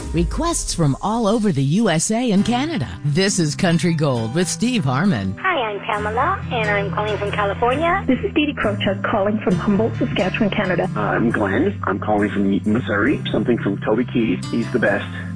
Requests from all over the USA and Canada. This is Country Gold with Steve Harmon. Hi, I'm Pamela, and I'm calling from California. This is Dee Dee Krochuk calling from Humboldt, Saskatchewan, Canada. I'm Glenn. I'm calling from Eaton, Missouri. Something from Toby Keith. He's the best.